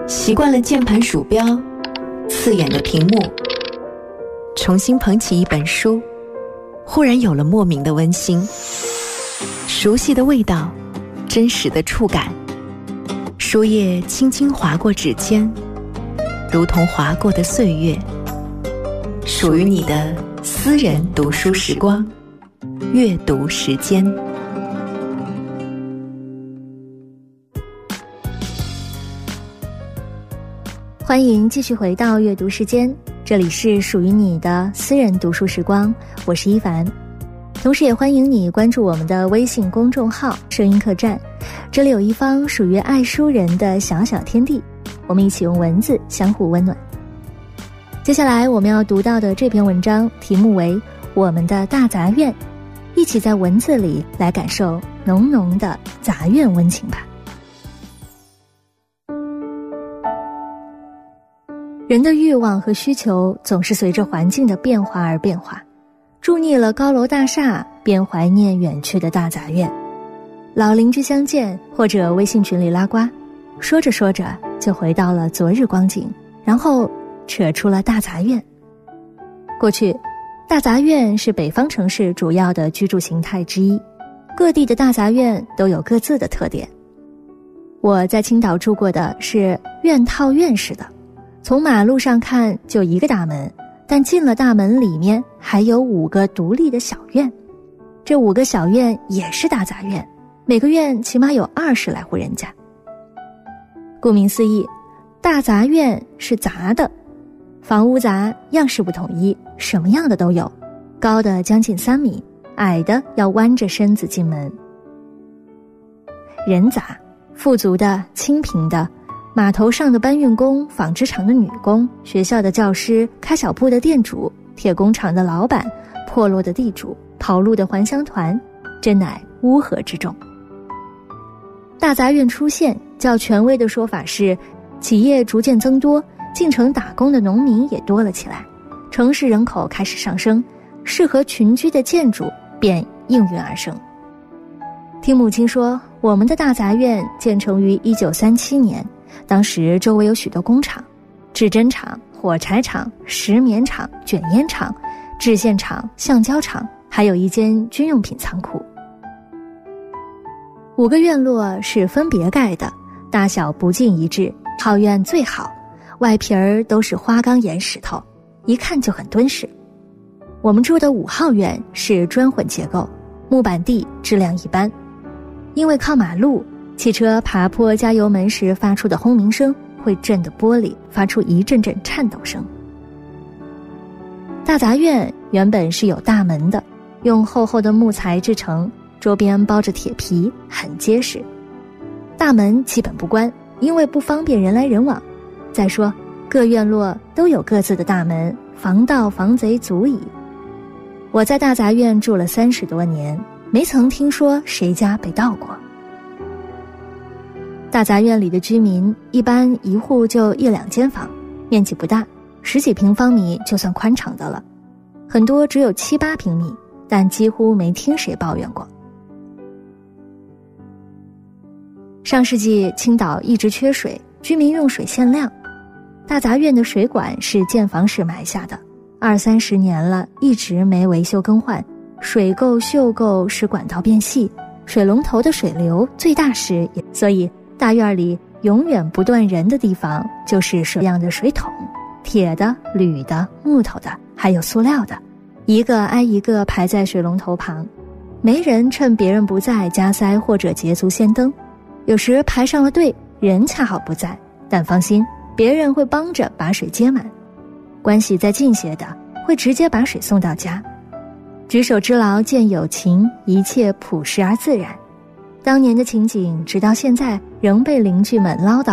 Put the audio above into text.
习惯了键盘鼠标，刺眼的屏幕，重新捧起一本书，忽然有了莫名的温馨，熟悉的味道，真实的触感，书页轻轻划过指尖，如同划过的岁月，属于你的私人读书时光，阅读时间。 欢迎继续回到阅读时间，这里是属于你的私人读书时光，我是一凡。同时也欢迎你关注我们的微信公众号声音客栈，这里有一方属于爱书人的小小天地，我们一起用文字相互温暖。接下来我们要读到的这篇文章题目为《我们的大杂院》，一起在文字里来感受浓浓的杂院温情吧。人的欲望和需求总是随着环境的变化而变化，住腻了高楼大厦，便怀念远去的大杂院。老邻居相见，或者微信群里拉呱，说着说着就回到了昨日光景，然后扯出了大杂院。过去，大杂院是北方城市主要的居住形态之一，各地的大杂院都有各自的特点。我在青岛住过的是院套院式的，从马路上看就一个大门，但进了大门里面还有5个独立的小院，这5个小院也是大杂院，每个院起码有20来户人家。顾名思义，大杂院是杂的，房屋杂，样式不统一，什么样的都有，高的将近3米，矮的要弯着身子进门。人杂，富足的，清贫的，码头上的搬运工，纺织厂的女工，学校的教师，开小铺的店主，铁工厂的老板，破落的地主，跑路的还乡团，真乃乌合之众。大杂院出现，较权威的说法是企业逐渐增多，进城打工的农民也多了起来，城市人口开始上升，适合群居的建筑便应运而生。听母亲说，我们的大杂院建成于1937年，当时周围有许多工厂，制针厂、火柴厂、石棉厂、卷烟厂、制线厂、橡胶厂，还有一间军用品仓库。5个院落是分别盖的，大小不尽一致，套院最好，外皮儿都是花岗岩石头，一看就很敦实。我们住的5号院是砖混结构，木板地，质量一般。因为靠马路，汽车爬坡加油门时发出的轰鸣声会震得玻璃发出一阵阵颤抖声。大杂院原本是有大门的，用厚厚的木材制成，周边包着铁皮，很结实。大门基本不关，因为不方便人来人往。再说各院落都有各自的大门，防盗防贼足矣。我在大杂院住了30多年，没曾听说谁家被盗过。大杂院里的居民一般一户就1、2间房，面积不大，10几平方米就算宽敞的了，很多只有7、8平米，但几乎没听谁抱怨过。上世纪青岛一直缺水，居民用水限量，大杂院的水管是建房时埋下的，20、30年了，一直没维修更换，水垢锈垢使管道变细，水龙头的水流最大时，所以大院里永远不断人的地方就是水样的水桶，铁的、铝的、木头的，还有塑料的，一个挨一个排在水龙头旁，没人趁别人不在加塞或者捷足先登，有时排上了队，人恰好不在，但放心，别人会帮着把水接满，关系再近些的会直接把水送到家。举手之劳见有情，一切朴实而自然。当年的情景直到现在仍被邻居们唠叨